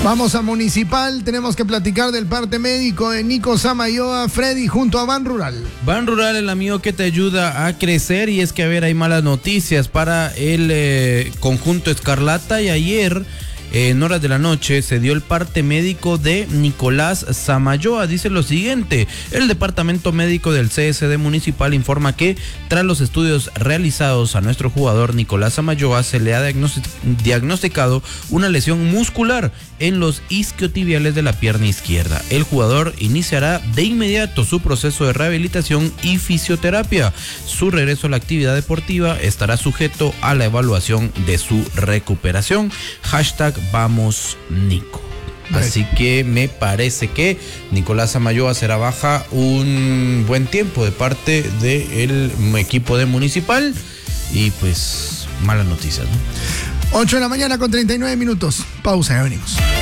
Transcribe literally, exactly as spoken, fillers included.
Vamos a Municipal, tenemos que platicar del parte médico de Nico Samayoa, Freddy, junto a Ban Rural. Ban Rural, el amigo que te ayuda a crecer, y es que, a ver, hay malas noticias para el eh, conjunto Escarlata, y ayer, eh, en horas de la noche, se dio el parte médico de Nicolás Samayoa. Dice lo siguiente: el departamento médico del C S D Municipal informa que tras los estudios realizados a nuestro jugador Nicolás Samayoa se le ha diagnosticado una lesión muscular en los isquiotibiales de la pierna izquierda. El jugador iniciará de inmediato su proceso de rehabilitación y fisioterapia. Su regreso a la actividad deportiva estará sujeto a la evaluación de su recuperación. Hashtag Vamos Nico. Así que me parece que Nicolás Samayoa será baja un buen tiempo de parte del equipo de Municipal, y pues malas noticias, ¿no? ocho de la mañana con treinta y nueve minutos. Pausa, ya venimos.